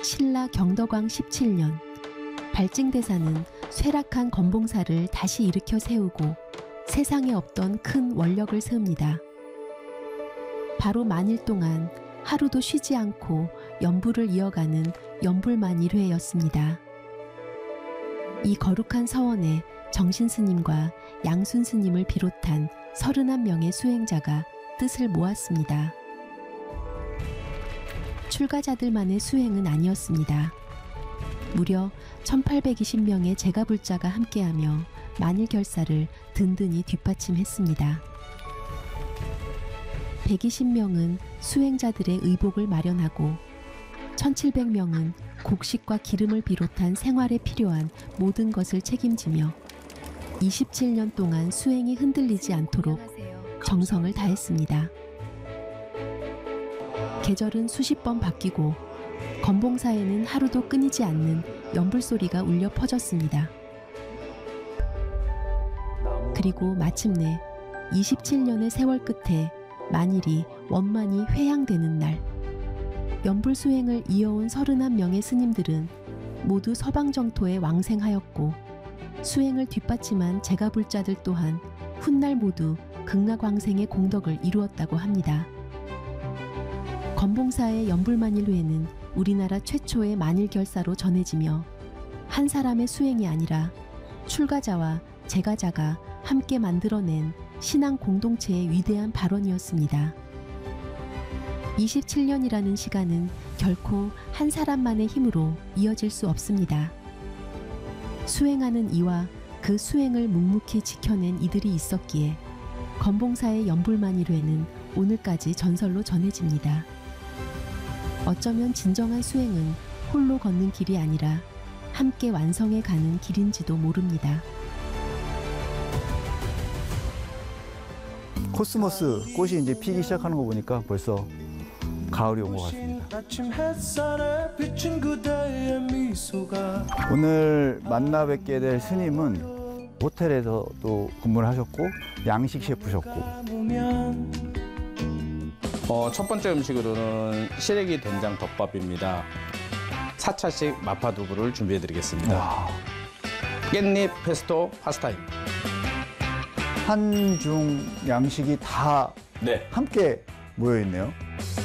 신라 경덕왕 17년, 발징대사는 쇠락한 건봉사를 다시 일으켜 세우고 세상에 없던 큰 원력을 세웁니다. 바로 만일 동안 하루도 쉬지 않고 연불을 이어가는 연불만일회였습니다. 이 거룩한 서원에 정신스님과 양순스님을 비롯한 31명의 수행자가 뜻을 모았습니다. 출가자들만의 수행은 아니었습니다. 무려 1820명의 제가불자가 함께하며 만일결사를 든든히 뒷받침했습니다. 120명은 수행자들의 의복을 마련하고 1700명은 곡식과 기름을 비롯한 생활에 필요한 모든 것을 책임지며 27년 동안 수행이 흔들리지 않도록 정성을 다했습니다. 계절은 수십 번 바뀌고 건봉사에는 하루도 끊이지 않는 연불소리가 울려 퍼졌습니다. 그리고 마침내 27년의 세월 끝에 만일이 원만히 회향되는 날, 연불수행을 이어온 31명의 스님들은 모두 서방정토에 왕생하였고 수행을 뒷받침한 제가불자들 또한 훗날 모두 극락왕생의 공덕을 이루었다고 합니다. 건봉사의 연불만일회는 우리나라 최초의 만일결사로 전해지며 한 사람의 수행이 아니라 출가자와 제가자가 함께 만들어낸 신앙 공동체의 위대한 발원이었습니다. 27년이라는 시간은 결코 한 사람만의 힘으로 이어질 수 없습니다. 수행하는 이와 그 수행을 묵묵히 지켜낸 이들이 있었기에 건봉사의 연불만일회는 오늘까지 전설로 전해집니다. 어쩌면 진정한 수행은 홀로 걷는 길이 아니라 함께 완성해 가는 길인지도 모릅니다. 코스모스 꽃이 이제 피기 시작하는 거 보니까 벌써 가을이 온 것 같습니다. 오늘 만나 뵙게 될 스님은 호텔에서도 근무를 하셨고 양식 셰프셨고, 첫 번째 음식으로는 시래기 된장 덮밥입니다. 4차식 마파두부를 준비해드리겠습니다. 깻잎 페스토 파스타입니다. 한중 양식이 다 네. 함께 모여 있네요.